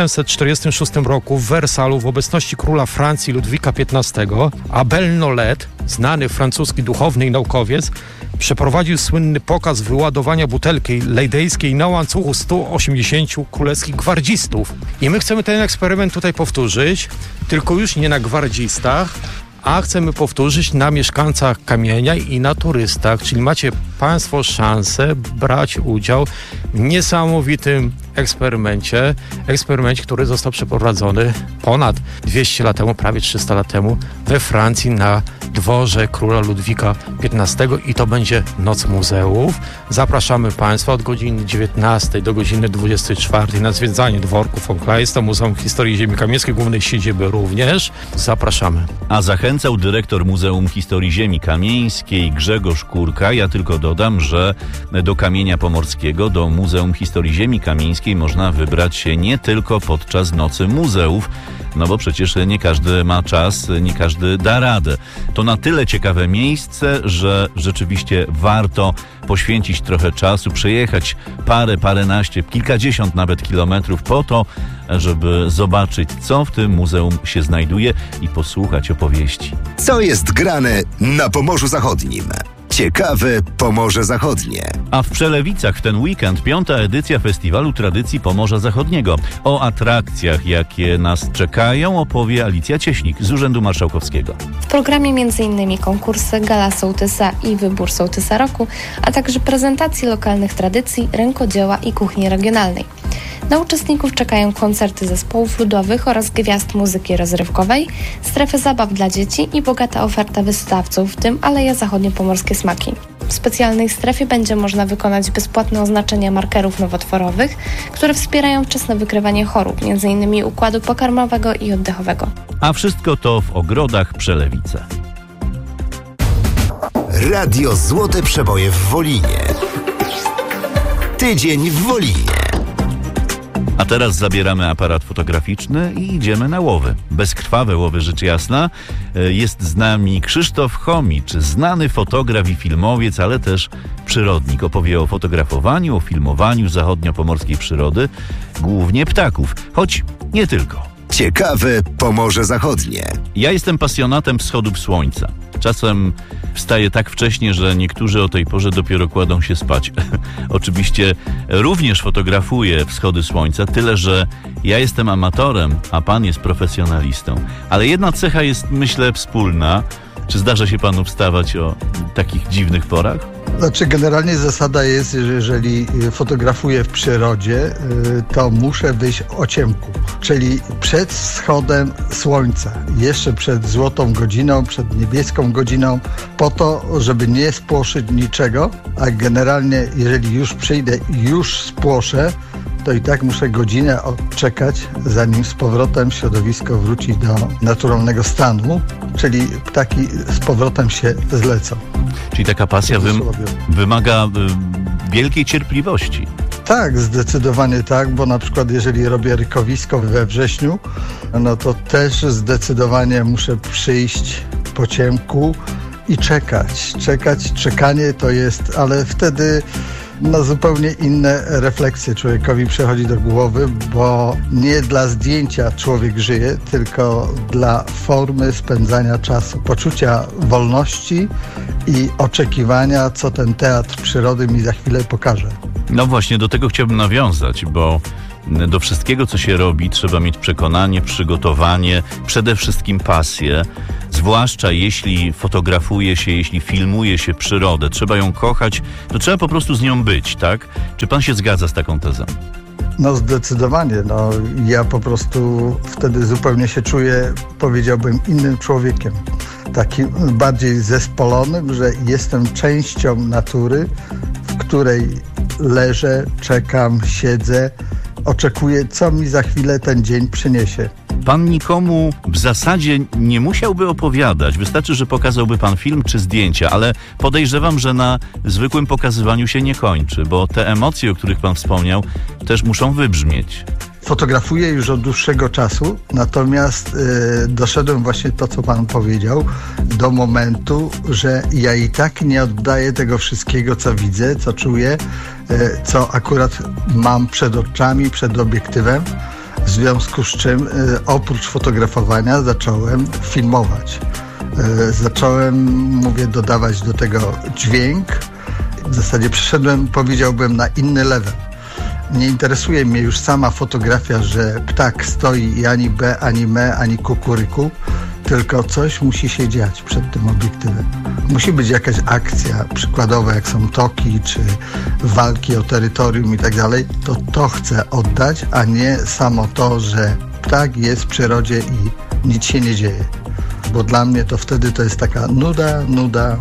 1746 roku w Wersalu w obecności króla Francji Ludwika XV Abel Nolet, znany francuski duchowny i naukowiec, przeprowadził słynny pokaz wyładowania butelki lejdejskiej na łańcuchu 180 królewskich gwardzistów. I my chcemy ten eksperyment tutaj powtórzyć, tylko już nie na gwardzistach, a chcemy powtórzyć na mieszkańcach Kamienia i na turystach, czyli macie państwo szansę brać udział w niesamowitym eksperymencie, który został przeprowadzony ponad 200 lat temu, prawie 300 lat temu we Francji na dworze króla Ludwika XV i to będzie Noc Muzeów. Zapraszamy Państwa od godziny 19 do godziny 24 na zwiedzanie dworku von Kleista, Muzeum Historii Ziemi Kamieńskiej, głównej siedziby również. Zapraszamy. A zachęcał dyrektor Muzeum Historii Ziemi Kamieńskiej Grzegorz Kurka. Ja tylko dodam, że do Kamienia Pomorskiego, do Muzeum Historii Ziemi Kamieńskiej można wybrać się nie tylko podczas Nocy Muzeów, bo przecież nie każdy ma czas, nie każdy da radę. To na tyle ciekawe miejsce, że rzeczywiście warto poświęcić trochę czasu, przejechać paręnaście, kilkadziesiąt nawet kilometrów po to, żeby zobaczyć, co w tym muzeum się znajduje i posłuchać opowieści. Co jest grane na Pomorzu Zachodnim? Ciekawe Pomorze Zachodnie. A w Przelewicach w ten weekend 5. edycja Festiwalu Tradycji Pomorza Zachodniego. O atrakcjach, jakie nas czekają, opowie Alicja Cieśnik z Urzędu Marszałkowskiego. W programie m.in. konkursy, gala sołtysa i wybór sołtysa roku, a także prezentacje lokalnych tradycji, rękodzieła i kuchni regionalnej. Na uczestników czekają koncerty zespołów ludowych oraz gwiazd muzyki rozrywkowej, strefy zabaw dla dzieci i bogata oferta wystawców, w tym Aleja Zachodniopomorskie Smaki. W specjalnej strefie będzie można wykonać bezpłatne oznaczenia markerów nowotworowych, które wspierają wczesne wykrywanie chorób, m.in. układu pokarmowego i oddechowego. A wszystko to w ogrodach Przelewice. Radio Złote Przeboje w Wolinie. Tydzień w Wolinie. A teraz zabieramy aparat fotograficzny i idziemy na łowy. Bezkrwawe łowy, rzecz jasna. Jest z nami Krzysztof Chomicz, znany fotograf i filmowiec, ale też przyrodnik. Opowie o fotografowaniu, o filmowaniu zachodniopomorskiej przyrody, głównie ptaków, choć nie tylko. Ciekawe Pomorze Zachodnie. Ja jestem pasjonatem wschodów słońca. Czasem wstaję tak wcześnie, że niektórzy o tej porze dopiero kładą się spać. Oczywiście również fotografuję wschody słońca, tyle że ja jestem amatorem, a pan jest profesjonalistą. Ale jedna cecha jest, myślę, wspólna. Czy zdarza się panu wstawać o takich dziwnych porach? Znaczy generalnie zasada jest, że jeżeli fotografuję w przyrodzie, to muszę wyjść o ciemku, czyli przed wschodem słońca, jeszcze przed złotą godziną, przed niebieską godziną, po to, żeby nie spłoszyć niczego, a generalnie jeżeli już przyjdę i już spłoszę, to i tak muszę godzinę odczekać, zanim z powrotem środowisko wróci do naturalnego stanu, czyli ptaki z powrotem się zlecą. Czyli taka pasja wymaga wielkiej cierpliwości. Tak, zdecydowanie tak, bo na przykład jeżeli robię rykowisko we wrześniu, no to też zdecydowanie muszę przyjść po ciemku i czekać. Czekanie to jest, ale wtedy zupełnie inne refleksje człowiekowi przychodzi do głowy, bo nie dla zdjęcia człowiek żyje, tylko dla formy spędzania czasu, poczucia wolności i oczekiwania, co ten teatr przyrody mi za chwilę pokaże. No właśnie, do tego chciałbym nawiązać, bo do wszystkiego, co się robi, trzeba mieć przekonanie, przygotowanie, przede wszystkim pasję, zwłaszcza jeśli fotografuje się, jeśli filmuje się przyrodę, trzeba ją kochać, to trzeba po prostu z nią być, tak? Czy pan się zgadza z taką tezą? No zdecydowanie, ja po prostu wtedy zupełnie się czuję, powiedziałbym, innym człowiekiem. Takim bardziej zespolonym, że jestem częścią natury, w której leżę, czekam, siedzę, oczekuję, co mi za chwilę ten dzień przyniesie. Pan nikomu w zasadzie nie musiałby opowiadać. Wystarczy, że pokazałby pan film czy zdjęcia, ale podejrzewam, że na zwykłym pokazywaniu się nie kończy, bo te emocje, o których pan wspomniał, też muszą wybrzmieć. Fotografuję już od dłuższego czasu, natomiast doszedłem właśnie to, co pan powiedział, do momentu, że ja i tak nie oddaję tego wszystkiego, co widzę, co czuję, co akurat mam przed oczami, przed obiektywem. W związku z czym oprócz fotografowania zacząłem filmować. Zacząłem, dodawać do tego dźwięk. W zasadzie przeszedłem, powiedziałbym, na inny level. Nie interesuje mnie już sama fotografia, że ptak stoi i ani be, ani me, ani kukuryku, tylko coś musi się dziać przed tym obiektywem. Musi być jakaś akcja, przykładowo jak są toki, czy walki o terytorium i tak dalej, to chcę oddać, a nie samo to, że ptak jest w przyrodzie i nic się nie dzieje. Bo dla mnie to wtedy to jest taka nuda.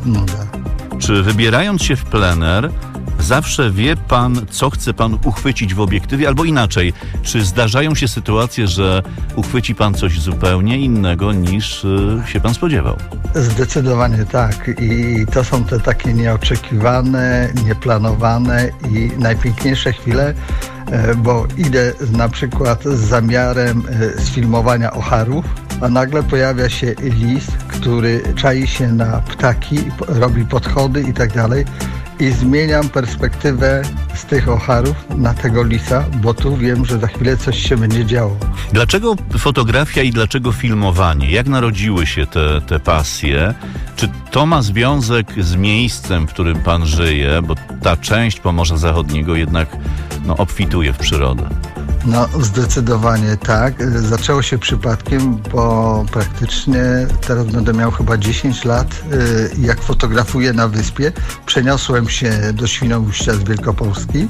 Czy wybierając się w plener, zawsze wie pan, co chce pan uchwycić w obiektywie, albo inaczej, czy zdarzają się sytuacje, że uchwyci pan coś zupełnie innego niż się pan spodziewał? Zdecydowanie tak. I to są te takie nieoczekiwane, nieplanowane i najpiękniejsze chwile, bo idę na przykład z zamiarem sfilmowania ocharów, a nagle pojawia się lis, który czai się na ptaki, robi podchody i tak dalej. I zmieniam perspektywę z tych ocharów na tego lisa, bo tu wiem, że za chwilę coś się będzie działo. Dlaczego fotografia i dlaczego filmowanie? Jak narodziły się te pasje? Czy to ma związek z miejscem, w którym pan żyje? Bo ta część Pomorza Zachodniego jednak obfituje w przyrodę. No zdecydowanie tak. Zaczęło się przypadkiem, bo praktycznie teraz będę miał chyba 10 lat, jak fotografuję na wyspie. Przeniosłem się do Świnoujścia z Wielkopolski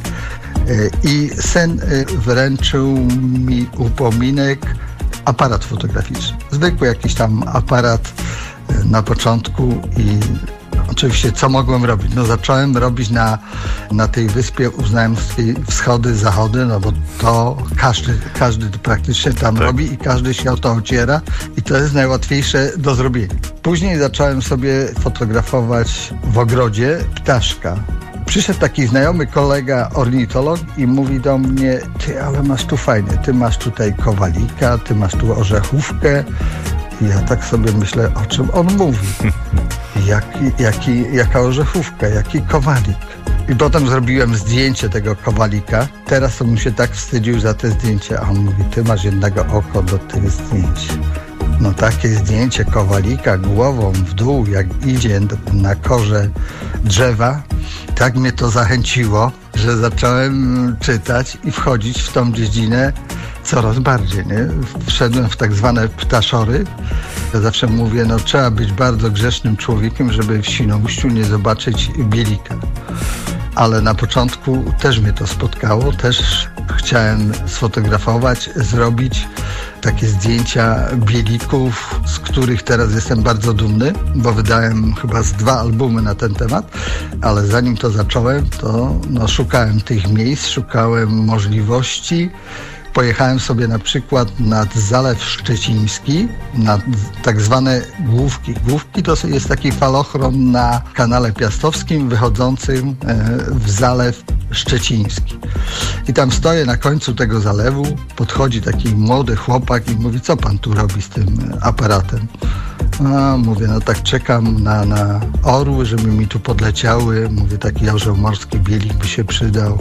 i syn wręczył mi upominek aparat fotograficzny. Zwykły jakiś tam aparat na początku i oczywiście co mogłem robić? Zacząłem robić na tej wyspie uznajemskiej wschody, zachody, bo to każdy praktycznie tam robi i każdy się o to ociera i to jest najłatwiejsze do zrobienia. Później zacząłem sobie fotografować w ogrodzie ptaszka. Przyszedł taki znajomy kolega ornitolog i mówi do mnie: ty, ale masz tu fajnie, ty masz tutaj kowalika, ty masz tu orzechówkę. I ja tak sobie myślę, o czym on mówi. Jaka orzechówka, jaki kowalik. I potem zrobiłem zdjęcie tego kowalika. Teraz to bym się tak wstydził za te zdjęcie. A on mówi, ty masz jednego oko do tych zdjęć. No takie zdjęcie kowalika głową w dół, jak idzie na korze drzewa, tak mnie to zachęciło, że zacząłem czytać i wchodzić w tą dziedzinę coraz bardziej, nie? Wszedłem w tak zwane ptaszory. Ja zawsze mówię, no trzeba być bardzo grzesznym człowiekiem, żeby w Świnoujściu nie zobaczyć bielika. Ale na początku też mnie to spotkało, też chciałem sfotografować, zrobić takie zdjęcia bielików, z których teraz jestem bardzo dumny, bo wydałem chyba z 2 albumy na ten temat, ale zanim to zacząłem, to szukałem tych miejsc, szukałem możliwości. Pojechałem sobie na przykład nad Zalew Szczeciński, na tak zwane Główki. Główki to jest taki falochron na kanale Piastowskim wychodzącym w Zalew Szczeciński. I tam stoję na końcu tego zalewu, podchodzi taki młody chłopak i mówi, co pan tu robi z tym aparatem? A mówię, no tak czekam na orły, żeby mi tu podleciały. Mówię, taki orzeł morski bielik by się przydał.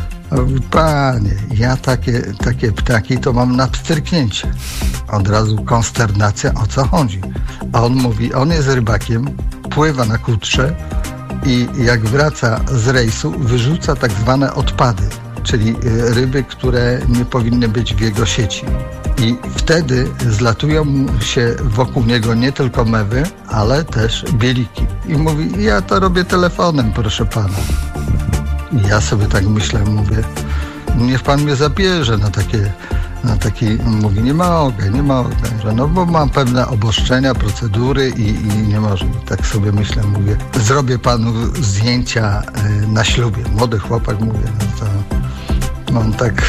Panie, ja takie ptaki to mam na pstryknięcie. Od razu konsternacja, o co chodzi? A on mówi, on jest rybakiem, pływa na kutrze i jak wraca z rejsu, wyrzuca tak zwane odpady, czyli ryby, które nie powinny być w jego sieci. I wtedy zlatują się wokół niego nie tylko mewy, ale też bieliki. I mówi, ja to robię telefonem, proszę pana. I ja sobie tak myślę, mówię, niech pan mnie zabierze na taki, mówi, nie mogę, że no bo mam pewne obostrzenia, procedury i nie może. Tak sobie myślę, mówię, zrobię panu zdjęcia na ślubie. Młody chłopak, mówię, no to on tak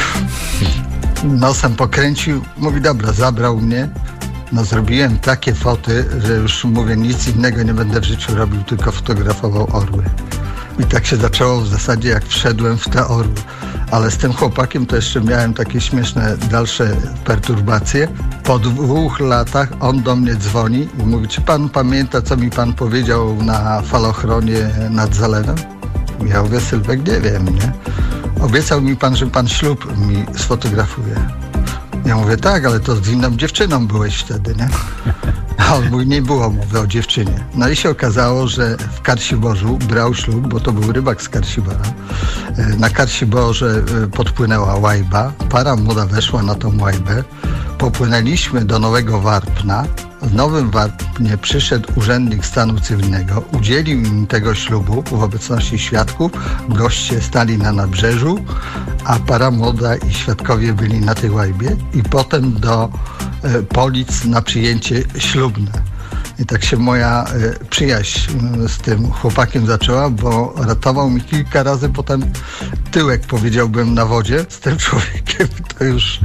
nosem pokręcił, mówi, dobra, zabrał mnie. No zrobiłem takie foty, że już mówię, nic innego nie będę w życiu robił, tylko fotografował orły. I tak się zaczęło w zasadzie, jak wszedłem w te orły. Ale z tym chłopakiem to jeszcze miałem takie śmieszne dalsze perturbacje. Po 2 latach on do mnie dzwoni i mówi, czy pan pamięta, co mi pan powiedział na falochronie nad zalewem? Ja mówię, Sylwek, nie wiem, nie? Obiecał mi pan, że pan ślub mi sfotografuje. Ja mówię, tak, ale to z inną dziewczyną byłeś wtedy, nie? A on mówi, nie było mowy o dziewczynie. No i się okazało, że w Karsiborzu brał ślub, bo to był rybak z Karsibora. Na Karsiborze podpłynęła łajba, para młoda weszła na tą łajbę. Popłynęliśmy do Nowego Warpna. W Nowym Warpnie przyszedł urzędnik stanu cywilnego, udzielił im tego ślubu w obecności świadków. Goście stali na nabrzeżu, a para młoda i świadkowie byli na tej łajbie i potem do Polic na przyjęcie ślubne. I tak się moja przyjaźń z tym chłopakiem zaczęła, bo ratował mi kilka razy potem tyłek, powiedziałbym, na wodzie. Z tym człowiekiem to już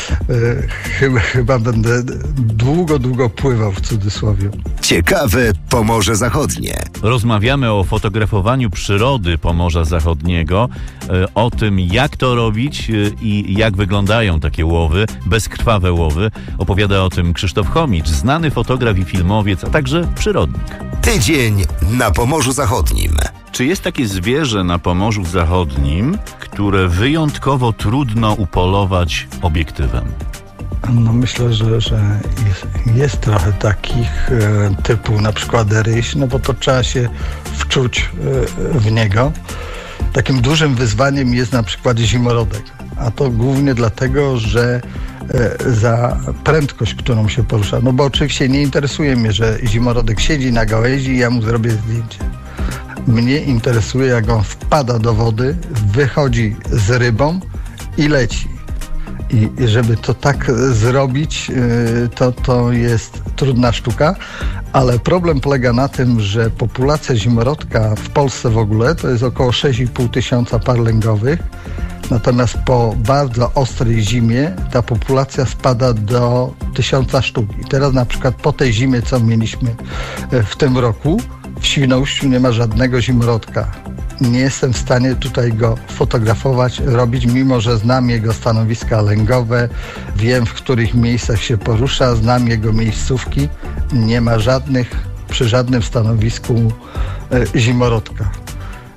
chyba będę długo pływał, w cudzysłowie. Ciekawe Pomorze Zachodnie. Rozmawiamy o fotografowaniu przyrody Pomorza Zachodniego, o tym, jak to robić i jak wyglądają takie łowy, bezkrwawe łowy. Opowiada o tym Krzysztof Chomicz, znany fotograf i filmowiec, a także przyrodnik. Tydzień na Pomorzu Zachodnim. Czy jest takie zwierzę na Pomorzu Zachodnim, które wyjątkowo trudno upolować obiektywem? No myślę, że jest trochę takich typu na przykład ryś, no bo to trzeba się wczuć w niego. Takim dużym wyzwaniem jest na przykład zimorodek, a to głównie dlatego, że za prędkość, którą się porusza. No bo oczywiście nie interesuje mnie, że zimorodek siedzi na gałęzi i ja mu zrobię zdjęcie. Mnie interesuje, jak on wpada do wody, wychodzi z rybą i leci. I żeby to tak zrobić, to jest trudna sztuka, ale problem polega na tym, że populacja zimorodka w Polsce w ogóle to jest około 6,5 tysiąca par lęgowych, natomiast po bardzo ostrej zimie ta populacja spada do 1000 sztuk. I teraz na przykład po tej zimie, co mieliśmy w tym roku, w Świnoujściu nie ma żadnego zimorodka. Nie jestem w stanie tutaj go fotografować, robić, mimo że znam jego stanowiska lęgowe, wiem, w których miejscach się porusza, znam jego miejscówki. Nie ma przy żadnym stanowisku zimorodka.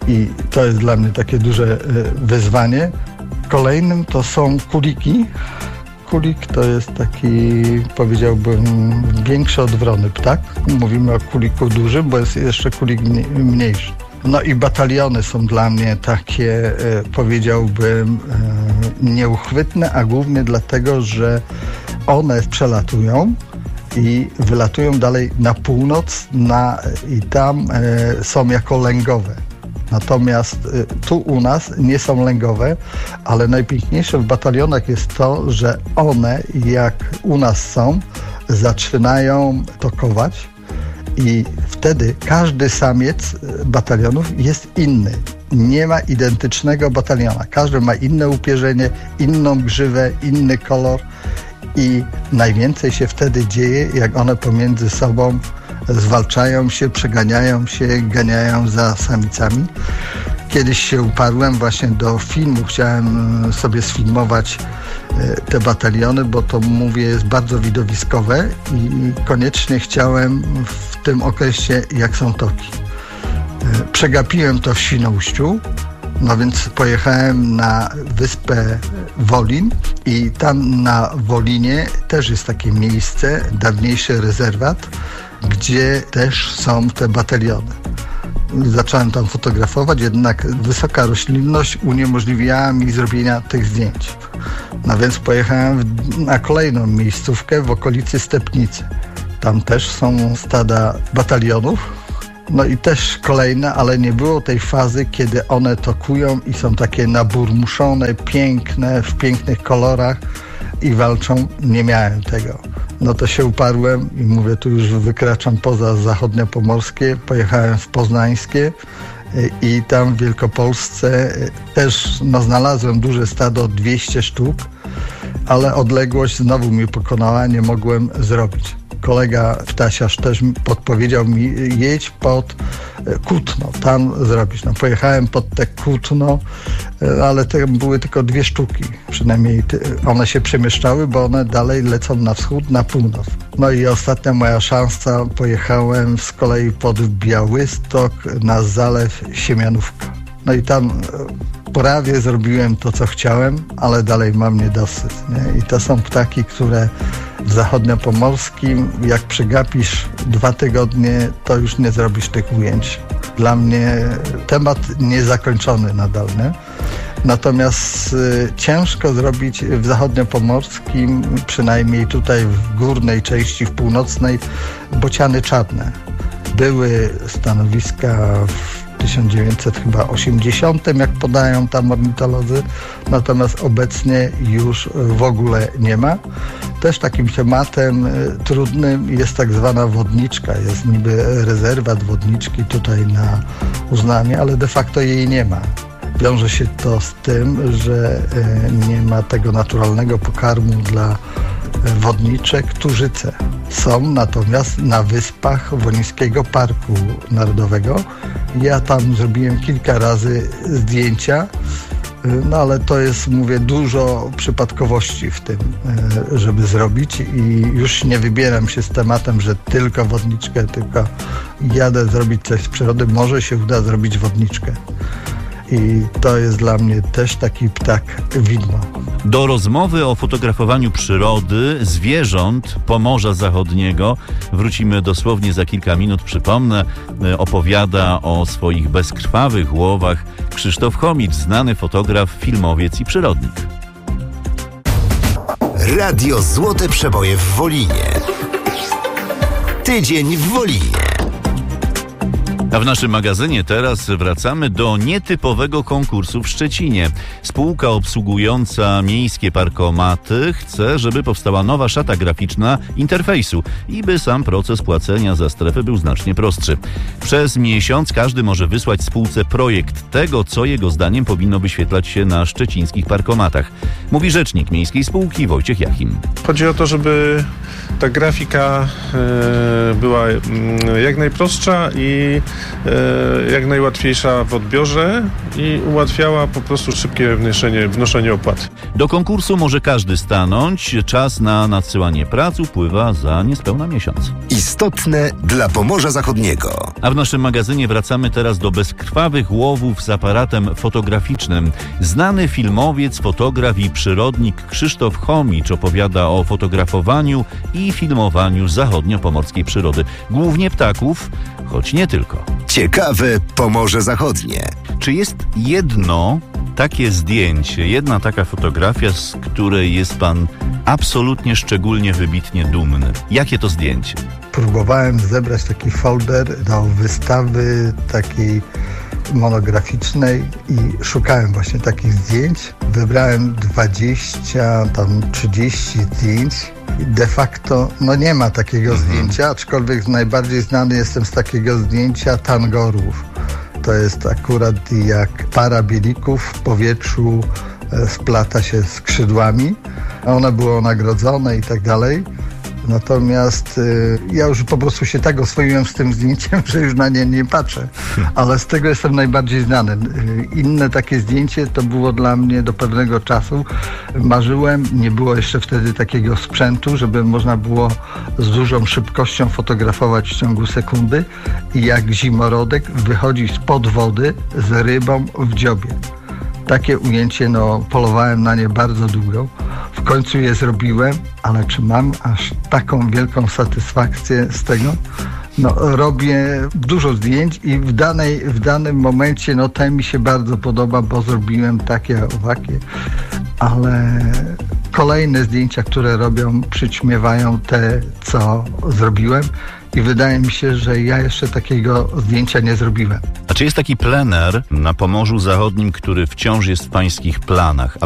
i to jest dla mnie takie duże wyzwanie. Kolejnym to są kuliki. Kulik to jest taki, powiedziałbym, większy od wrony ptak. Mówimy o kuliku dużym, bo jest jeszcze kulik mniejszy. No i bataliony są dla mnie takie, powiedziałbym, nieuchwytne, a głównie dlatego, że one przelatują i wylatują dalej na północ i tam są jako lęgowe. Natomiast tu u nas nie są lęgowe, ale najpiękniejsze w batalionach jest to, że one, jak u nas są, zaczynają tokować i wtedy każdy samiec batalionów jest inny. Nie ma identycznego bataliona. Każdy ma inne upierzenie, inną grzywę, inny kolor i najwięcej się wtedy dzieje, jak one pomiędzy sobą zwalczają się, przeganiają się, ganiają za samicami. Kiedyś się uparłem właśnie do filmu, chciałem sobie sfilmować te bataliony, bo to, mówię, jest bardzo widowiskowe i koniecznie chciałem w tym okresie, jak są toki. Przegapiłem to w Świnoujściu, no więc pojechałem na wyspę Wolin i tam na Wolinie też jest takie miejsce, dawniejszy rezerwat, gdzie też są te bataliony. Zacząłem tam fotografować, jednak wysoka roślinność uniemożliwiała mi zrobienia tych zdjęć. No więc pojechałem na kolejną miejscówkę w okolicy Stepnicy. Tam też są stada batalionów. No i też kolejne, ale nie było tej fazy, kiedy one tokują i są takie naburmuszone, piękne, w pięknych kolorach i walczą. Nie miałem tego. No to się uparłem i mówię, tu już wykraczam poza zachodniopomorskie, pojechałem w poznańskie i tam w Wielkopolsce też znalazłem duże stado, 200 sztuk, ale odległość znowu mnie pokonała, nie mogłem zrobić. Kolega ptasiarz też podpowiedział mi, jedź pod Kutno, tam zrobić. No, pojechałem pod te Kutno, ale to były tylko 2 sztuki. Przynajmniej one się przemieszczały, bo one dalej lecą na wschód, na północ. No i ostatnia moja szansa, pojechałem z kolei pod Białystok na zalew Siemianówka. No i tam prawie zrobiłem to, co chciałem, ale dalej mam niedosyt. Nie? I to są ptaki, które w zachodniopomorskim, jak przegapisz 2 tygodnie, to już nie zrobisz tych ujęć. Dla mnie temat niezakończony nadal. Nie? Natomiast ciężko zrobić w zachodniopomorskim, przynajmniej tutaj w górnej części, w północnej, bociany czarne. Były stanowiska w 1980, jak podają tam ornitolodzy, natomiast obecnie już w ogóle nie ma. Też takim tematem trudnym jest tak zwana wodniczka. Jest niby rezerwat wodniczki tutaj na Uznanie, ale de facto jej nie ma. Wiąże się to z tym, że nie ma tego naturalnego pokarmu dla wodniczek. Turzyce są natomiast na wyspach Wolińskiego Parku Narodowego. Ja tam zrobiłem kilka razy zdjęcia, no ale to jest, mówię, dużo przypadkowości w tym, żeby zrobić i już nie wybieram się z tematem, że tylko wodniczkę, tylko jadę zrobić coś z przyrody, może się uda zrobić wodniczkę. I to jest dla mnie też taki ptak widmo. Do rozmowy o fotografowaniu przyrody, zwierząt Pomorza Zachodniego wrócimy dosłownie za kilka minut. Przypomnę, opowiada o swoich bezkrwawych łowach Krzysztof Chomicz, znany fotograf, filmowiec i przyrodnik. Radio Złote Przeboje w Wolinie. Tydzień w Wolinie. A w naszym magazynie teraz wracamy do nietypowego konkursu w Szczecinie. Spółka obsługująca miejskie parkomaty chce, żeby powstała nowa szata graficzna interfejsu i by sam proces płacenia za strefy był znacznie prostszy. Przez miesiąc każdy może wysłać spółce projekt tego, co jego zdaniem powinno wyświetlać się na szczecińskich parkomatach. Mówi rzecznik miejskiej spółki Wojciech Jachim. Chodzi o to, żeby ta grafika była jak najprostsza i jak najłatwiejsza w odbiorze i ułatwiała po prostu szybkie wnoszenie opłat. Do konkursu może każdy stanąć. Czas na nadsyłanie prac upływa za niespełna miesiąc. Istotne dla Pomorza Zachodniego. A w naszym magazynie wracamy teraz do bezkrwawych łowów z aparatem fotograficznym. Znany filmowiec, fotograf i przyrodnik Krzysztof Chomicz opowiada o fotografowaniu i filmowaniu zachodnio-pomorskiej przyrody. Głównie ptaków, choć nie tylko. Ciekawe Pomorze Zachodnie. Czy jest jedno takie zdjęcie, jedna taka fotografia, z której jest pan absolutnie, szczególnie wybitnie dumny? Jakie to zdjęcie? Próbowałem zebrać taki folder do wystawy takiej monograficznej i szukałem właśnie takich zdjęć. Wybrałem 30 zdjęć. De facto nie ma takiego zdjęcia, aczkolwiek najbardziej znany jestem z takiego zdjęcia tangorów. To jest akurat jak para bielików w powietrzu splata się skrzydłami. One było nagrodzone i tak dalej. Natomiast ja już po prostu się tak oswoiłem z tym zdjęciem, że już na nie nie patrzę. Ale z tego jestem najbardziej znany. Inne takie zdjęcie to było dla mnie do pewnego czasu. Marzyłem, nie było jeszcze wtedy takiego sprzętu, żeby można było z dużą szybkością fotografować w ciągu sekundy i jak zimorodek wychodzi spod wody z rybą w dziobie. Takie ujęcie, polowałem na nie bardzo długo. W końcu je zrobiłem, ale czy mam aż taką wielką satysfakcję z tego? Robię dużo zdjęć i w danym momencie, te mi się bardzo podoba, bo zrobiłem takie, owakie, ale kolejne zdjęcia, które robią, przyćmiewają te, co zrobiłem. I wydaje mi się, że ja jeszcze takiego zdjęcia nie zrobiłem. A czy jest taki plener na Pomorzu Zachodnim, który wciąż jest w pańskich planach?